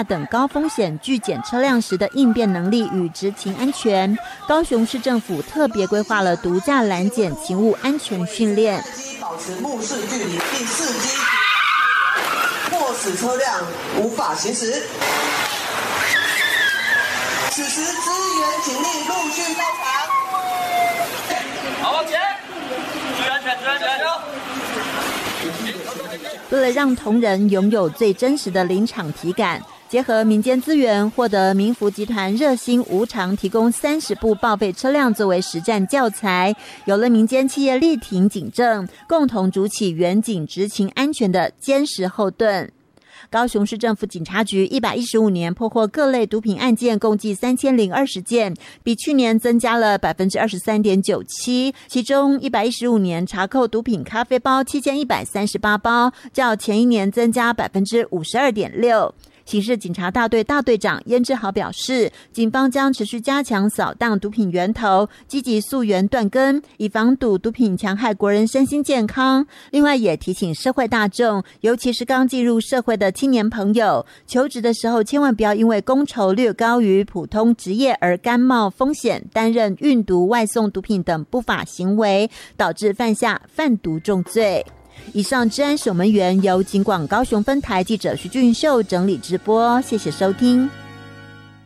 驾等高风险拒检车辆时的应变能力与执勤安全。高雄市政府特别规划了独驾拦检勤务安全训练， 保持目视距离，并伺机迫使车辆无法行驶。此时支援警力陆续到场。 好，往前，注意安全，注意安全。 为了让同仁拥有最真实的临场体感，结合民间资源，获得民福集团热心无偿提供30部报废车辆作为实战教材，有了民间企业力挺警政，共同筑起远警执勤安全的坚实后盾。高雄市政府警察局115年破获各类毒品案件共计3020件，比去年增加了 23.97%， 其中115年查扣毒品咖啡包7138包，较前一年增加 52.6%。刑事警察大队大队长燕志豪表示，警方将持续加强扫荡毒品源头，积极溯源断根，以防堵毒品戕害国人身心健康。另外也提醒社会大众，尤其是刚进入社会的青年朋友，求职的时候千万不要因为工酬略高于普通职业而甘冒风险，担任运毒、外送毒品等不法行为，导致犯下贩毒重罪。以上治安守门员由警广高雄分台记者徐俊秀整理直播，谢谢收听。